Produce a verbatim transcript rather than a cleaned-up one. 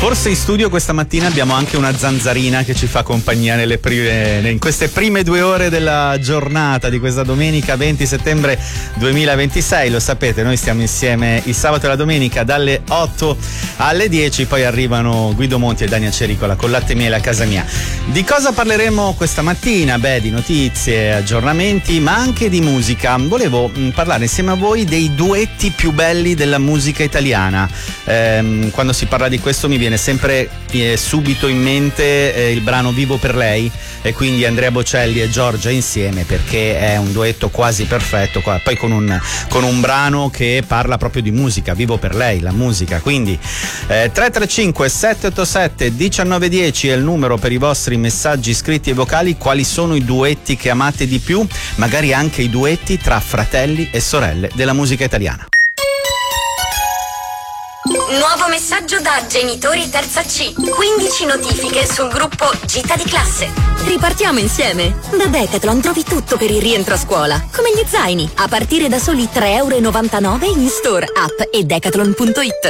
Forse in studio questa mattina abbiamo anche una zanzarina che ci fa compagnia nelle prime, in queste prime due ore della giornata di questa domenica venti settembre duemilaventisei. Lo sapete, noi stiamo insieme il sabato e la domenica dalle otto alle dieci, poi arrivano Guido Monti e Dania Cericola con Latte e Miele a casa mia. Di cosa parleremo questa mattina? Beh, di notizie, aggiornamenti, ma anche di musica. Volevo mh, parlare insieme a voi dei duetti più belli della musica italiana. Ehm, quando si parla di questo mi viene sempre eh, subito in mente eh, il brano Vivo per lei, e quindi Andrea Bocelli e Giorgia insieme, perché è un duetto quasi perfetto, qua, poi con un, con un brano che parla proprio di musica, Vivo per lei, la musica. Quindi eh, tre tre cinque sette otto sette uno nove uno zero è il numero per i vostri messaggi scritti e vocali. Quali sono i duetti che amate di più? Magari anche i duetti tra fratelli e sorelle della musica italiana. Nuovo messaggio da Genitori Terza C. quindici notifiche sul gruppo Gita di classe. Ripartiamo insieme. Da Decathlon trovi tutto per il rientro a scuola, come gli zaini, a partire da soli tre e novantanove euro in store, app e decathlon punto it.